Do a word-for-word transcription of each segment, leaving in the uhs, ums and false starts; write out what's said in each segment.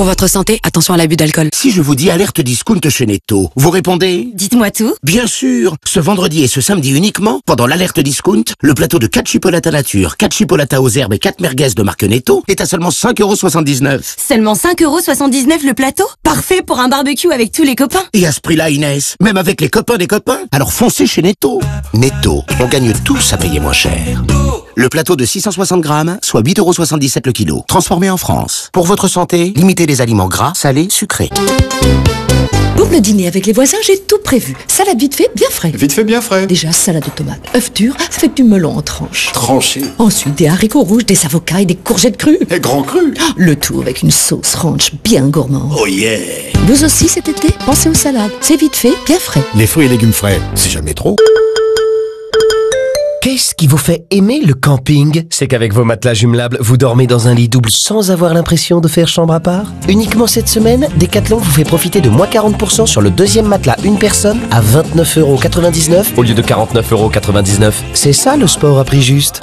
Pour votre santé, attention à l'abus d'alcool. Si je vous dis alerte discount chez Netto, vous répondez? Dites-moi tout. Bien sûr. Ce vendredi et ce samedi uniquement, pendant l'alerte discount, le plateau de quatre chipolatas nature, quatre chipolatas aux herbes et quatre merguez de marque Netto est à seulement cinq euros soixante-dix-neuf. Seulement cinq euros soixante-dix-neuf le plateau? Parfait pour un barbecue avec tous les copains. Et à ce prix-là, Inès, même avec les copains des copains, alors foncez chez Netto. Netto, on gagne tous à payer moins cher. Le plateau de six cent soixante grammes, soit huit euros soixante-dix-sept le kilo. Transformé en France. Pour votre santé, limitez les aliments gras, salés, sucrés. Pour le dîner avec les voisins, j'ai tout prévu. Salade vite fait, bien frais. Vite fait, bien frais. Déjà, salade de tomates, œufs durs, avec du melon en tranches. Tranché. Ensuite, des haricots rouges, des avocats et des courgettes crues. Et grand cru. Le tout avec une sauce ranch bien gourmande. Oh yeah. Vous aussi cet été, pensez aux salades. C'est vite fait, bien frais. Les fruits et légumes frais, c'est jamais trop. Qu'est-ce qui vous fait aimer le camping? C'est qu'avec vos matelas jumelables, vous dormez dans un lit double sans avoir l'impression de faire chambre à part. Uniquement cette semaine, Decathlon vous fait profiter de moins quarante pour cent sur le deuxième matelas une personne à vingt-neuf euros quatre-vingt-dix-neuf au lieu de quarante-neuf euros quatre-vingt-dix-neuf. C'est ça le sport à prix juste.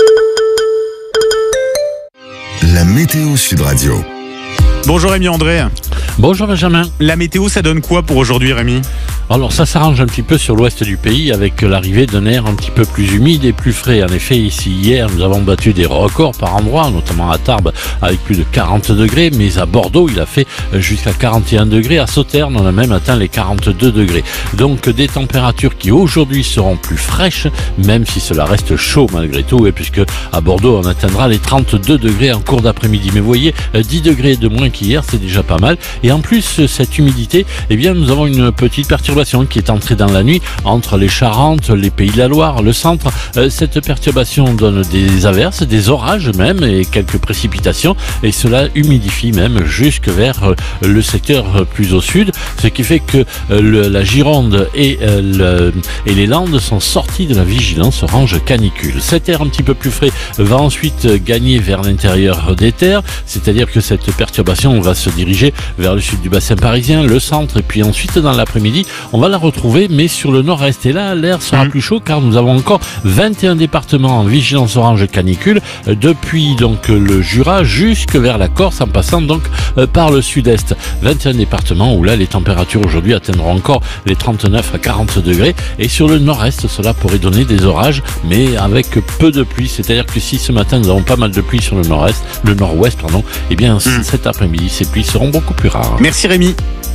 La météo Sud Radio. Bonjour Rémi André. Bonjour Benjamin. La météo, ça donne quoi pour aujourd'hui, Rémi? Alors ça s'arrange un petit peu sur l'ouest du pays avec l'arrivée d'un air un petit peu plus humide et plus frais. En effet, ici hier, nous avons battu des records par endroits, notamment à Tarbes avec plus de quarante degrés, mais à Bordeaux, il a fait jusqu'à quarante et un degrés. À Sauternes, on a même atteint les quarante-deux degrés. Donc des températures qui aujourd'hui seront plus fraîches, même si cela reste chaud malgré tout, et puisque à Bordeaux, on atteindra les trente-deux degrés en cours d'après-midi. Mais vous voyez, dix degrés de moins qu'hier, c'est déjà pas mal. Et en plus, cette humidité, eh bien, nous avons une petite perturbation qui est entrée dans la nuit entre les Charentes, les Pays de la Loire, le centre. Euh, cette perturbation donne des averses, des orages même et quelques précipitations, et cela humidifie même jusque vers euh, le secteur plus au sud, ce qui fait que euh, le, la Gironde et, euh, le, et les Landes sont sortis de la vigilance orange canicule. Cet air un petit peu plus frais va ensuite gagner vers l'intérieur des terres, c'est-à-dire que cette perturbation va se diriger vers le sud du bassin parisien, le centre, et puis ensuite dans l'après-midi, on va la retrouver, mais sur le nord-est. Et là, l'air sera plus chaud car nous avons encore vingt et un départements en vigilance orange canicule, depuis donc le Jura jusque vers la Corse, en passant donc par le sud-est. vingt et un départements où là, les températures aujourd'hui atteindront encore les trente-neuf à quarante degrés. Et sur le nord-est, cela pourrait donner des orages, mais avec peu de pluie. C'est-à-dire que si ce matin, nous avons pas mal de pluie sur le nord-est, le nord-ouest, pardon, eh bien, mmh. cet après-midi, ces pluies seront beaucoup plus rares. Merci Rémi.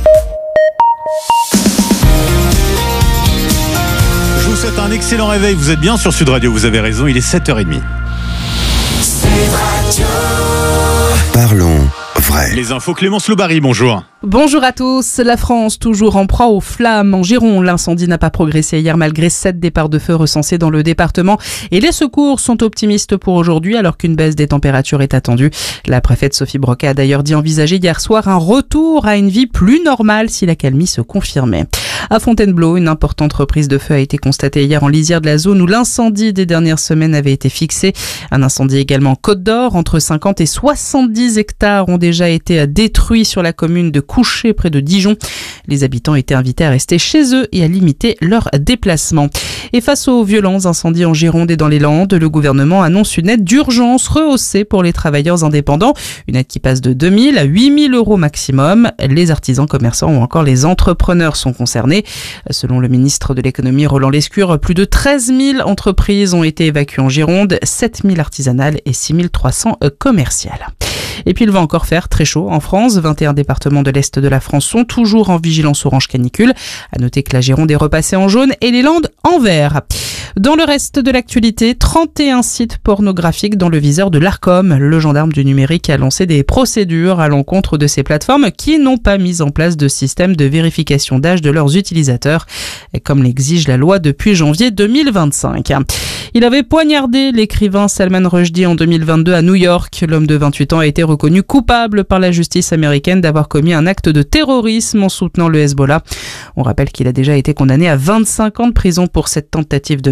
Je vous souhaite un excellent réveil. Vous êtes bien sur Sud Radio, vous avez raison, il est sept heures trente. Sud Radio. Parlons vrai. Les infos, Clémence Loubary, bonjour. Bonjour à tous. La France, toujours en proie aux flammes. En Gironde, l'incendie n'a pas progressé hier malgré sept départs de feu recensés dans le département. Et les secours sont optimistes pour aujourd'hui alors qu'une baisse des températures est attendue. La préfète Sophie Broca a d'ailleurs dit envisager hier soir un retour à une vie plus normale si l'accalmie se confirmait. À Fontainebleau, une importante reprise de feu a été constatée hier en lisière de la zone où l'incendie des dernières semaines avait été fixé. Un incendie également en Côte d'Or. Entre cinquante et soixante-dix hectares ont déjà été détruits sur la commune de Couché près de Dijon. Les habitants étaient invités à rester chez eux et à limiter leurs déplacements. Et face aux violents incendies en Gironde et dans les Landes, le gouvernement annonce une aide d'urgence rehaussée pour les travailleurs indépendants. Une aide qui passe de deux mille à huit mille euros maximum. Les artisans, commerçants ou encore les entrepreneurs sont concernés. Selon le ministre de l'économie Roland Lescure, plus de treize mille entreprises ont été évacuées en Gironde, sept mille artisanales et six mille trois cents commerciales. Et puis il va encore faire très chaud en France. vingt et un départements de l'Est de la France sont toujours en vigilance orange canicule. À noter que la Gironde est repassée en jaune et les Landes en vert. Dans le reste de l'actualité, trente et un sites pornographiques dans le viseur de l'Arcom. Le gendarme du numérique a lancé des procédures à l'encontre de ces plateformes qui n'ont pas mis en place de système de vérification d'âge de leurs utilisateurs, comme l'exige la loi depuis janvier deux mille vingt-cinq. Il avait poignardé l'écrivain Salman Rushdie en deux mille vingt-deux à New York. L'homme de vingt-huit ans a été reconnu coupable par la justice américaine d'avoir commis un acte de terrorisme en soutenant le Hezbollah. On rappelle qu'il a déjà été condamné à vingt-cinq ans de prison pour cette tentative de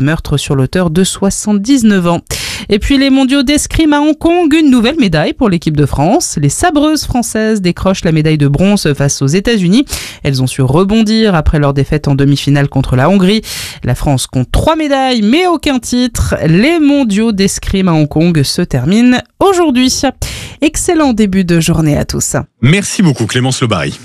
meurtre sur l'auteur de soixante-dix-neuf ans. Et puis les mondiaux d'escrime à Hong Kong, une nouvelle médaille pour l'équipe de France. Les sabreuses françaises décrochent la médaille de bronze face aux États-Unis. Elles ont su rebondir après leur défaite en demi-finale contre la Hongrie. La France compte trois médailles mais aucun titre. Les mondiaux d'escrime à Hong Kong se terminent aujourd'hui. Excellent début de journée à tous. Merci beaucoup Clémence Le Barry.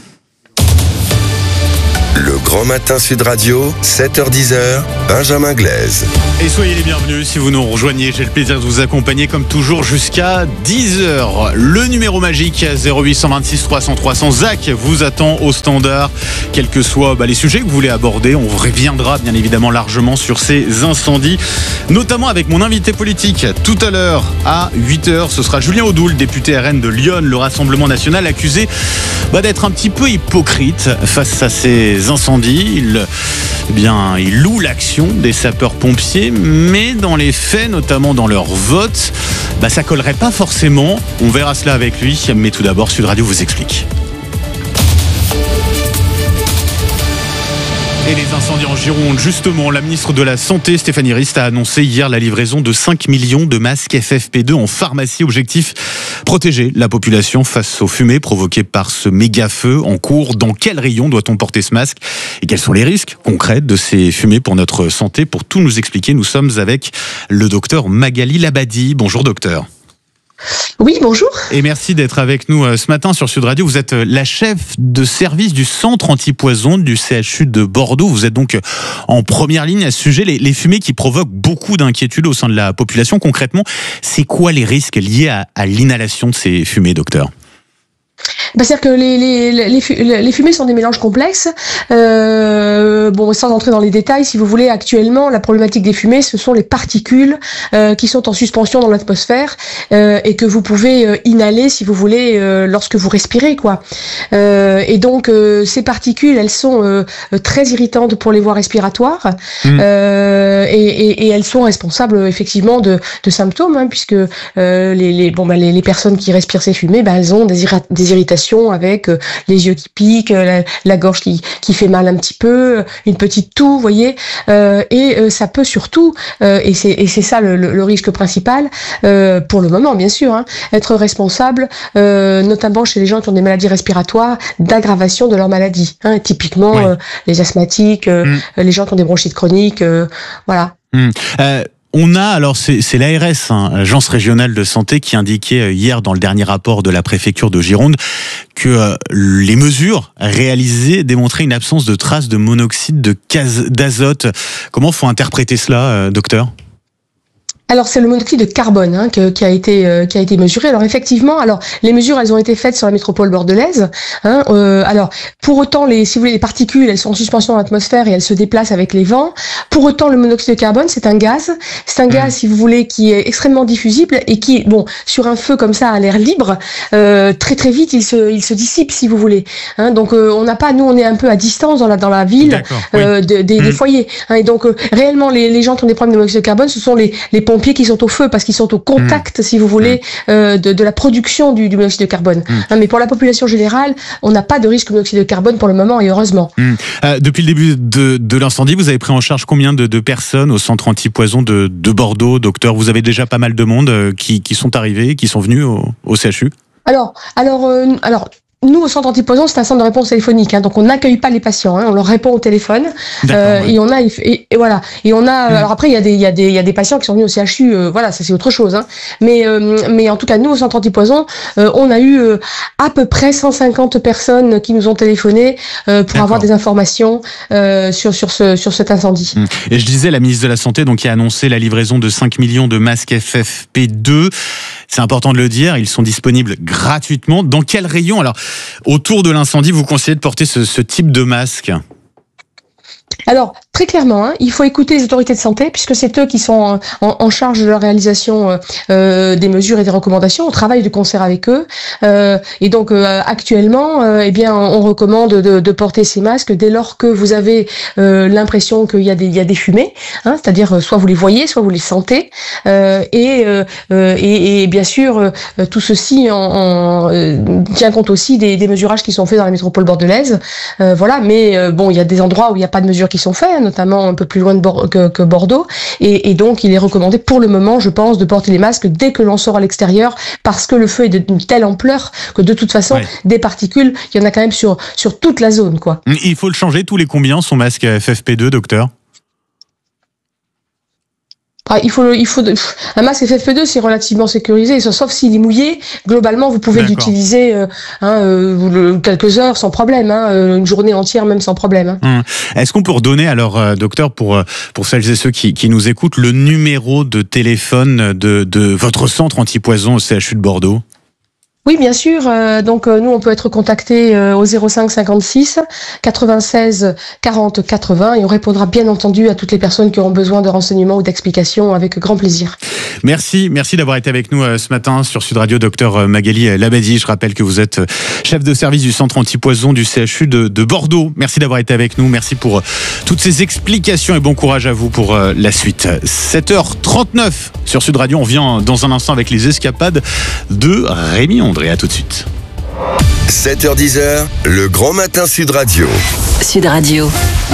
Le Grand Matin Sud Radio, sept heures dix, Benjamin Glaise. Et soyez les bienvenus si vous nous rejoignez. J'ai le plaisir de vous accompagner comme toujours jusqu'à dix heures. Le numéro magique zéro huit cent vingt-six trois cents trois cents. Zach vous attend au standard. Quels que soient bah, les sujets que vous voulez aborder, on reviendra bien évidemment largement sur ces incendies, notamment avec mon invité politique. Tout à l'heure à huit heures, ce sera Julien Audoul, député R N de Lyon, le Rassemblement National, accusé bah, d'être un petit peu hypocrite face à ces incendies. Il, eh bien, il loue l'action des sapeurs-pompiers, mais dans les faits, notamment dans leur vote, bah, ça collerait pas forcément. On verra cela avec lui, mais tout d'abord, Sud Radio vous explique. Et les incendies en Gironde, justement, la ministre de la Santé, Stéphanie Rist, a annoncé hier la livraison de cinq millions de masques F F P deux en pharmacie. Objectif, protéger la population face aux fumées provoquées par ce méga feu en cours. Dans quel rayon doit-on porter ce masque? Et quels sont les risques concrets de ces fumées pour notre santé? Pour tout nous expliquer, nous sommes avec le docteur Magali Labadi. Bonjour docteur. Oui, bonjour. Et merci d'être avec nous ce matin sur Sud Radio. Vous êtes la chef de service du centre antipoison du C H U de Bordeaux. Vous êtes donc en première ligne à ce sujet. Les, les fumées qui provoquent beaucoup d'inquiétudes au sein de la population. Concrètement, c'est quoi les risques liés à, à l'inhalation de ces fumées, docteur ? Bah, c'est-à-dire que les, les, les, les fumées sont des mélanges complexes. Euh, bon, sans entrer dans les détails, si vous voulez, actuellement, la problématique des fumées, ce sont les particules euh, qui sont en suspension dans l'atmosphère euh, et que vous pouvez euh, inhaler, si vous voulez, euh, lorsque vous respirez, quoi. Euh, et donc, euh, ces particules, elles sont euh, très irritantes pour les voies respiratoires mmh. euh, et, et, et elles sont responsables, effectivement, de, de symptômes, hein, puisque euh, les, les, bon, bah, les, les personnes qui respirent ces fumées, bah, elles ont des, irra- des irritations avec euh, les yeux qui piquent, la, la gorge qui, qui fait mal un petit peu, une petite toux, vous voyez, euh, et euh, ça peut surtout, euh, et c'est et c'est ça le, le, le risque principal, euh, pour le moment bien sûr, hein, être responsable, euh, notamment chez les gens qui ont des maladies respiratoires, d'aggravation de leur maladie, hein, typiquement oui. euh, les asthmatiques, euh, mmh. les gens qui ont des bronchites chroniques, euh, voilà. Mmh. Euh... On a, alors c'est, c'est l'A R S, hein, l'Agence régionale de santé, qui indiquait hier dans le dernier rapport de la préfecture de Gironde que euh, les mesures réalisées démontraient une absence de traces de monoxyde de caz- d'azote. Comment faut interpréter cela, euh, docteur ? Alors c'est le monoxyde de carbone hein, que, qui a été euh, qui a été mesuré. Alors effectivement, alors les mesures elles ont été faites sur la métropole bordelaise. Hein, euh, alors pour autant les si vous voulez les particules elles sont en suspension dans l'atmosphère et elles se déplacent avec les vents. Pour autant le monoxyde de carbone c'est un gaz, c'est un mmh. gaz si vous voulez qui est extrêmement diffusible et qui bon sur un feu comme ça à l'air libre euh, très très vite il se il se dissipe si vous voulez. Hein, donc euh, on n'a pas nous on est un peu à distance dans la dans la ville euh, oui. de, des, mmh. des foyers. Hein, et donc euh, réellement les les gens qui ont des problèmes de monoxyde de carbone ce sont les les pompiers qui sont au feu parce qu'ils sont au contact, mmh. si vous voulez, mmh. euh, de, de la production du, du monoxyde de carbone. Mmh. Hein, mais pour la population générale, on n'a pas de risque de monoxyde de carbone pour le moment et heureusement. Mmh. Euh, depuis le début de, de l'incendie, vous avez pris en charge combien de, de personnes au centre antipoison de, de Bordeaux, docteur ? Vous avez déjà pas mal de monde euh, qui, qui sont arrivés, qui sont venus au, au C H U ? Alors, alors, euh, alors. Nous, au centre antipoison, c'est un centre de réponse téléphonique, hein, donc on n'accueille pas les patients, hein, on leur répond au téléphone, euh, ouais. et on a, et, et voilà, et on a, mmh. alors après il y a des, il y a des, il y a des patients qui sont venus au C H U, euh, voilà, ça c'est autre chose, hein, mais, euh, mais en tout cas nous au centre antipoison, euh, on a eu euh, à peu près cent cinquante personnes qui nous ont téléphoné euh, pour D'accord. avoir des informations euh, sur sur ce sur cet incendie. Mmh. Et je disais, la ministre de la Santé donc qui a annoncé la livraison de cinq millions de masques F F P deux. C'est important de le dire, ils sont disponibles gratuitement. Dans quel rayon ? Alors, autour de l'incendie, vous conseillez de porter ce, ce type de masque ? Alors, très clairement, hein, il faut écouter les autorités de santé, puisque c'est eux qui sont en, en charge de la réalisation euh, des mesures et des recommandations. On travaille de concert avec eux. Euh, et donc, euh, actuellement, euh, eh bien, on recommande de, de porter ces masques dès lors que vous avez euh, l'impression qu'il y a des, il y a des fumées, hein, c'est-à-dire soit vous les voyez, soit vous les sentez. Euh, et, euh, et, et bien sûr, euh, tout ceci en, en, euh, tient compte aussi des, des mesurages qui sont faits dans la métropole bordelaise. Euh, voilà, mais euh, bon, il y a des endroits où il n'y a pas de mesures qui sont faits, notamment un peu plus loin de Bor- que, que Bordeaux. Et, et donc, il est recommandé pour le moment, je pense, de porter les masques dès que l'on sort à l'extérieur, parce que le feu est d'une telle ampleur que de toute façon, ouais. des particules, il y en a quand même sur, sur toute la zone, quoi. Il faut le changer tous les combien, son masque F F P deux, docteur ? Ah, il faut, il faut de, un masque F F P deux, c'est relativement sécurisé, sauf s'il est mouillé. Globalement, vous pouvez D'accord. l'utiliser euh, hein, euh, quelques heures sans problème, hein, une journée entière même sans problème. Hein. Hum. Est-ce qu'on peut redonner, alors, euh, docteur, pour pour celles et ceux qui, qui nous écoutent, le numéro de téléphone de, de votre centre antipoison au C H U de Bordeaux ? Oui, bien sûr. Euh, donc, euh, nous, on peut être contacté euh, au zéro cinq cinquante-six quatre-vingt-seize quarante quatre-vingts et on répondra bien entendu à toutes les personnes qui auront besoin de renseignements ou d'explications avec grand plaisir. Merci, merci d'avoir été avec nous euh, ce matin sur Sud Radio, docteur Magali Labadie. Je rappelle que vous êtes chef de service du centre antipoison du C H U de, de Bordeaux. Merci d'avoir été avec nous. Merci pour euh, toutes ces explications et bon courage à vous pour euh, la suite. sept heures trente-neuf sur Sud Radio. On vient dans un instant avec les escapades de Rémi Ondré. À tout de suite. sept heures dix, le grand matin Sud Radio. Sud Radio.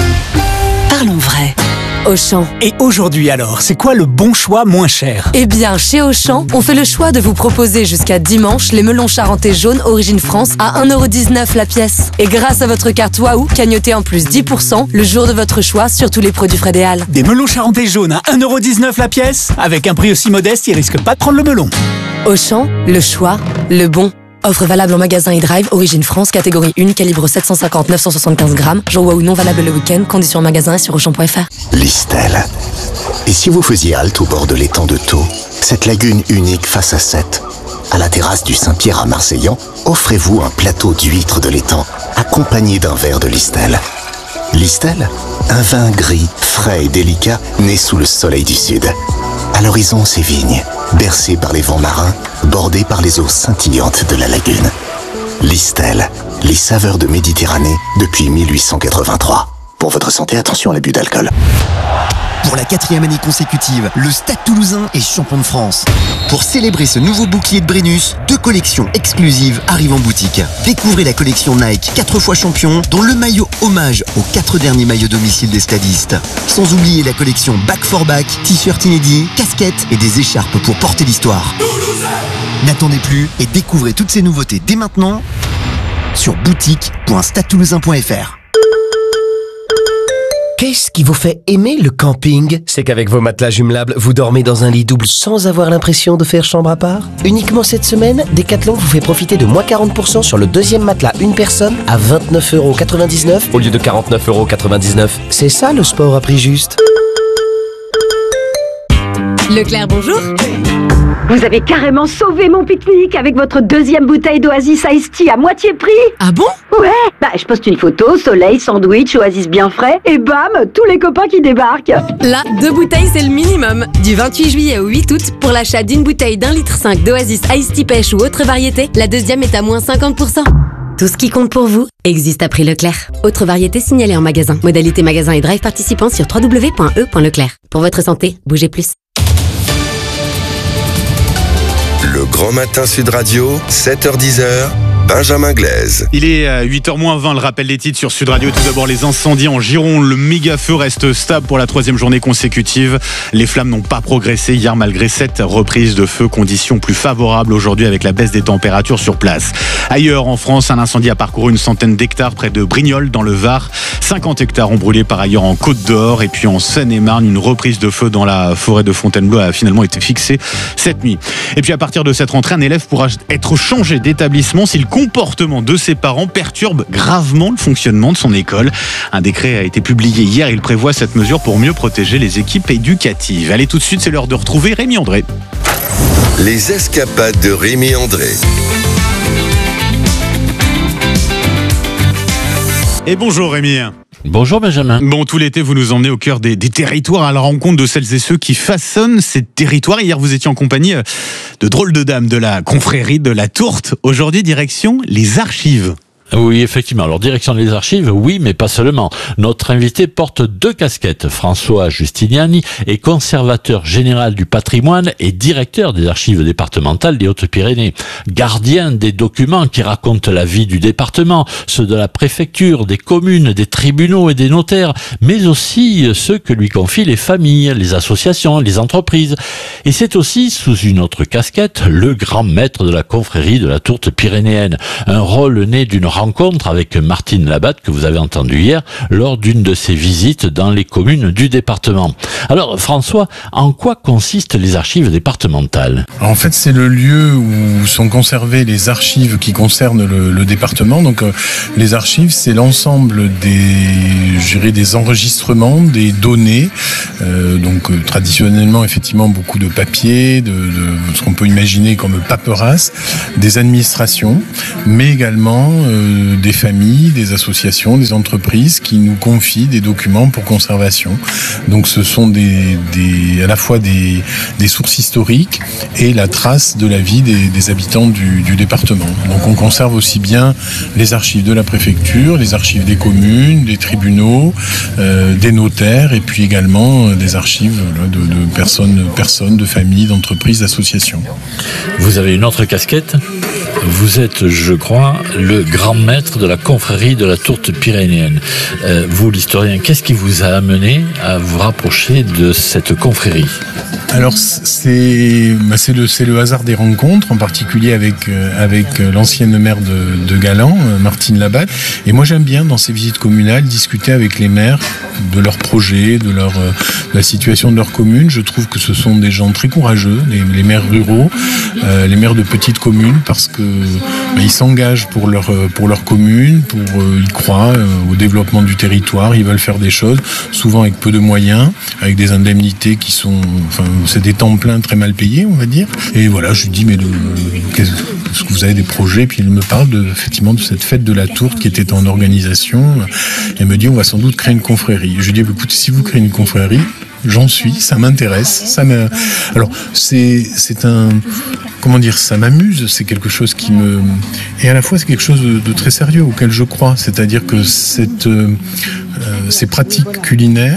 Parlons vrai. Auchan. Et aujourd'hui alors, c'est quoi le bon choix moins cher ? Eh bien, chez Auchan, on fait le choix de vous proposer jusqu'à dimanche les melons charentais jaunes Origine France à un euro dix-neuf la pièce. Et grâce à votre carte Waouh, cagnotez en plus dix pour cent le jour de votre choix sur tous les produits Frédéal. Des melons charentais jaunes à un euro dix-neuf la pièce ? Avec un prix aussi modeste, ils risquent pas de prendre le melon. Auchan, le choix, le bon. Offre valable en magasin et drive, Origine France, catégorie un, calibre sept cent cinquante neuf cent soixante-quinze grammes. Jour Waouh non valable le week-end, conditions en magasin et sur auchan point f r. Listel. Et si vous faisiez halte au bord de l'étang de Thau, cette lagune unique face à Sète, à la terrasse du Saint-Pierre à Marseillan, offrez-vous un plateau d'huîtres de l'étang, accompagné d'un verre de Listel. Listel, un vin gris, frais et délicat, né sous le soleil du sud. À l'horizon, ces vignes, bercées par les vents marins, bordées par les eaux scintillantes de la lagune. Listel, les saveurs de Méditerranée depuis mille huit cent quatre-vingt-trois. Pour votre santé, attention à l'abus d'alcool. Pour la quatrième année consécutive, le Stade Toulousain est champion de France. Pour célébrer ce nouveau bouclier de Brennus, deux collections exclusives arrivent en boutique. Découvrez la collection Nike quatre fois champion, dont le maillot hommage aux quatre derniers maillots domicile des stadistes. Sans oublier la collection Back for Back, t-shirts inédits, casquettes et des écharpes pour porter l'histoire. N'attendez plus et découvrez toutes ces nouveautés dès maintenant sur boutique point stade toulousain point f r. Qu'est-ce qui vous fait aimer le camping ? C'est qu'avec vos matelas jumelables, vous dormez dans un lit double sans avoir l'impression de faire chambre à part ? Uniquement cette semaine, Decathlon vous fait profiter de moins quarante pour cent sur le deuxième matelas une personne à vingt-neuf euros quatre-vingt-dix-neuf au lieu de quarante-neuf euros quatre-vingt-dix-neuf. C'est ça le sport à prix juste. Leclerc, bonjour. Vous avez carrément sauvé mon pique-nique avec votre deuxième bouteille d'Oasis Ice Tea à moitié prix. Ah bon ? Ouais, bah je poste une photo, soleil, sandwich, Oasis bien frais, et bam, tous les copains qui débarquent. Là, deux bouteilles c'est le minimum. Du vingt-huit juillet au huit août, pour l'achat d'une bouteille d'un litre cinq d'Oasis Ice Tea pêche ou autre variété, la deuxième est à moins cinquante pour cent. Tout ce qui compte pour vous existe à prix Leclerc. Autre variété signalée en magasin. Modalité magasin et drive participants sur w w w point e point leclerc. Pour votre santé, bougez plus. Le grand matin Sud Radio, sept heures dix, Benjamin Glaise. Il est huit heures moins vingt, le rappel des titres sur Sud Radio. Tout d'abord, les incendies en Gironde. Le méga feu reste stable pour la troisième journée consécutive. Les flammes n'ont pas progressé hier malgré cette reprise de feu. Conditions plus favorables aujourd'hui avec la baisse des températures sur place. Ailleurs en France, un incendie a parcouru une centaine d'hectares près de Brignoles dans le Var. cinquante hectares ont brûlé par ailleurs en Côte d'Or. Et puis en Seine-et-Marne, une reprise de feu dans la forêt de Fontainebleau a finalement été fixée cette nuit. Et puis à partir de cette rentrée, un élève pourra être changé d'établissement si le comportement de ses parents perturbe gravement le fonctionnement de son école. Un décret a été publié hier. Il prévoit cette mesure pour mieux protéger les équipes éducatives. Allez, tout de suite, c'est l'heure de retrouver Rémi Ondré. Les escapades de Rémi Ondré. Et bonjour Rémi. Bonjour Benjamin. Bon, tout l'été, vous nous emmenez au cœur des, des territoires à la rencontre de celles et ceux qui façonnent ces territoires. Hier, vous étiez en compagnie de drôles de dames de la confrérie de la Tourte. Aujourd'hui, direction les archives. Oui, effectivement. Alors, direction des archives, oui, mais pas seulement. Notre invité porte deux casquettes. François Giustiniani est conservateur général du patrimoine et directeur des archives départementales des Hautes-Pyrénées. Gardien des documents qui racontent la vie du département, ceux de la préfecture, des communes, des tribunaux et des notaires, mais aussi ceux que lui confient les familles, les associations, les entreprises. Et c'est aussi, sous une autre casquette, le grand maître de la confrérie de la Tourte pyrénéenne. Un rôle né d'une rencontre avec Martine Labatte que vous avez entendu hier lors d'une de ses visites dans les communes du département. Alors François, en quoi consistent les archives départementales ? Alors, en fait, c'est le lieu où sont conservées les archives qui concernent le, le département. Donc euh, les archives, c'est l'ensemble des, je dirais, des enregistrements, des données. Euh, donc euh, traditionnellement, effectivement, beaucoup de papier, de, de ce qu'on peut imaginer comme paperasse, des administrations, mais également euh, des familles, des associations, des entreprises qui nous confient des documents pour conservation. Donc ce sont des, des, à la fois des, des sources historiques et la trace de la vie des, des habitants du, du département. Donc on conserve aussi bien les archives de la préfecture, les archives des communes, des tribunaux, euh, des notaires et puis également euh, des archives là, de, de personnes, personnes, de familles, d'entreprises, d'associations. Vous avez une autre casquette ? Vous êtes, je crois, le grand maître de la confrérie de la Tourte pyrénéenne. Euh, vous, l'historien, qu'est-ce qui vous a amené à vous rapprocher de cette confrérie ? Alors c'est, bah c'est, le, c'est le hasard des rencontres, en particulier avec, euh, avec l'ancienne maire de, de Galan, euh, Martine Labatte. Et moi j'aime bien dans ces visites communales discuter avec les maires de leurs projets, de, leur, euh, de la situation de leur commune. Je trouve que ce sont des gens très courageux, les, les maires ruraux, euh, les maires de petites communes, parce que bah, ils s'engagent pour leur, pour leur commune, pour, euh, ils croient euh, au développement du territoire, ils veulent faire des choses, souvent avec peu de moyens, avec des indemnités qui sont... Enfin, c'est des temps pleins très mal payés, on va dire. Et voilà, je lui dis, mais le, est-ce que vous avez des projets ? Puis il me parle de, effectivement de cette fête de la Tourte qui était en organisation. Elle me dit, on va sans doute créer une confrérie. Je lui dis, écoutez, si vous créez une confrérie, j'en suis, ça m'intéresse. Ça me... Alors, c'est, c'est un... Comment dire, ça m'amuse, c'est quelque chose qui me... Et à la fois, c'est quelque chose de, de très sérieux auquel je crois. C'est-à-dire que cette, euh, ces pratiques culinaires,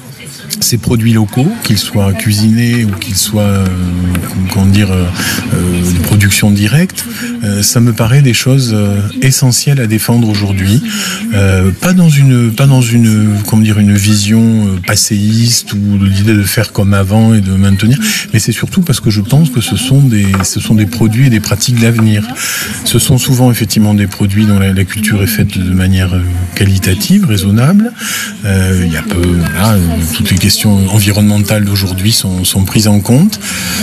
ces produits locaux, qu'ils soient cuisinés ou qu'ils soient, euh, comment dire, euh, euh, de production directe, euh, ça me paraît des choses euh, essentielles à défendre aujourd'hui. Euh, pas dans une, pas dans une, comment dire, une vision euh, passéiste ou l'idée de faire comme avant et de maintenir, mais c'est surtout parce que je pense que ce sont des, ce sont des produits et des pratiques d'avenir. Ce sont souvent effectivement des produits dont la, la culture est faite de manière qualitative, raisonnable. Euh, il y a peu, voilà, toutes les questions environnementales d'aujourd'hui sont, sont prises en compte.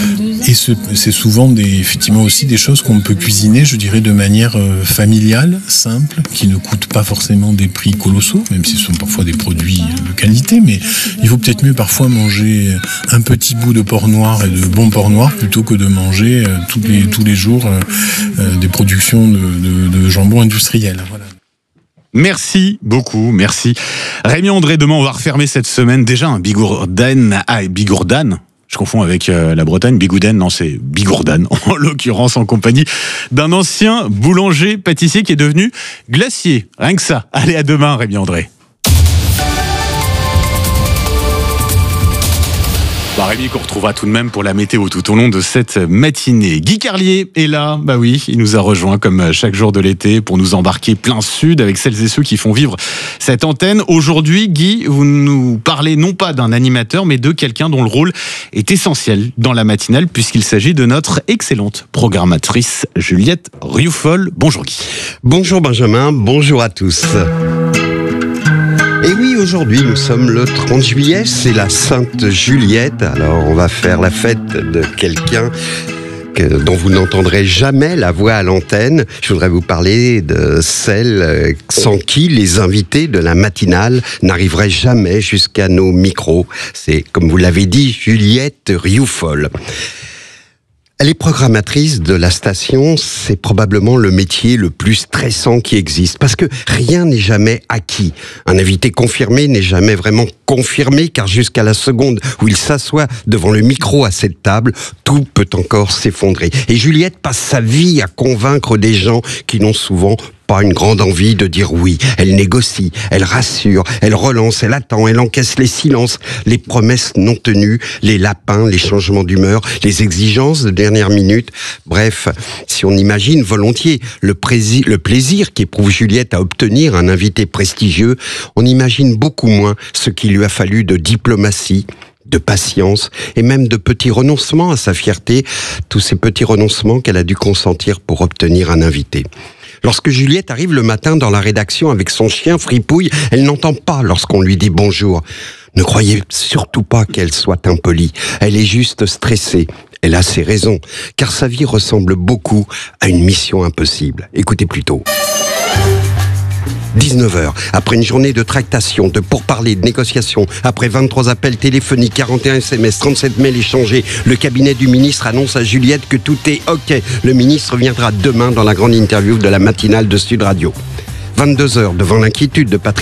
Et ce, c'est souvent des, effectivement aussi des choses qu'on peut cuisiner, je dirais, de manière euh, familiale, simple, qui ne coûtent pas forcément des prix colossaux, même si ce sont parfois des produits de qualité, mais il vaut peut-être mieux parfois manger un petit bout de porc noir et de bon porc noir plutôt que de manger euh, tous les, tous les jours euh, euh, des productions de, de, de jambon industriel. Voilà. Merci beaucoup, merci. Rémi André, demain on va refermer cette semaine déjà un Bigourdan, ah Bigourdan, je confonds avec euh, la Bretagne, Bigouden, non c'est Bigourdan, en l'occurrence en compagnie d'un ancien boulanger pâtissier qui est devenu glacier, rien que ça. Allez, à demain Rémi André. Bah Rémi qu'on retrouvera tout de même pour la météo tout au long de cette matinée. Guy Carlier est là, bah oui, il nous a rejoint comme chaque jour de l'été pour nous embarquer plein sud avec celles et ceux qui font vivre cette antenne. Aujourd'hui, Guy, vous nous parlez non pas d'un animateur, mais de quelqu'un dont le rôle est essentiel dans la matinale puisqu'il s'agit de notre excellente programmatrice Juliette Rioufol. Bonjour Guy. Bonjour Benjamin, bonjour à tous. Et oui, aujourd'hui, nous sommes le trente juillet, c'est la Sainte Juliette. Alors, on va faire la fête de quelqu'un que, dont vous n'entendrez jamais la voix à l'antenne. Je voudrais vous parler de celle sans qui les invités de la matinale n'arriveraient jamais jusqu'à nos micros. C'est, comme vous l'avez dit, Juliette Rioufol. Elle est programmatrice de la station, c'est probablement le métier le plus stressant qui existe, parce que rien n'est jamais acquis. Un invité confirmé n'est jamais vraiment confirmé, car jusqu'à la seconde où il s'assoit devant le micro à cette table, tout peut encore s'effondrer. Et Juliette passe sa vie à convaincre des gens qui n'ont souvent pas une grande envie de dire oui. Elle négocie, elle rassure, elle relance, elle attend, elle encaisse les silences, les promesses non tenues, les lapins, les changements d'humeur, les exigences de dernière minute. Bref, si on imagine volontiers le, prési- le plaisir qu'éprouve Juliette à obtenir un invité prestigieux, on imagine beaucoup moins ce qu'il lui a fallu de diplomatie, de patience et même de petits renoncements à sa fierté, tous ces petits renoncements qu'elle a dû consentir pour obtenir un invité. Lorsque Juliette arrive le matin dans la rédaction avec son chien Fripouille, elle n'entend pas lorsqu'on lui dit bonjour. Ne croyez surtout pas qu'elle soit impolie, elle est juste stressée. Elle a ses raisons, car sa vie ressemble beaucoup à une mission impossible. Écoutez plutôt. dix-neuf heures, après une journée de tractation, de pourparlers, de négociations, après vingt-trois appels téléphoniques, quarante et un S M S, trente-sept mails échangés, le cabinet du ministre annonce à Juliette que tout est OK. Le ministre viendra demain dans la grande interview de la matinale de Sud Radio. vingt-deux heures, devant l'inquiétude de Patrick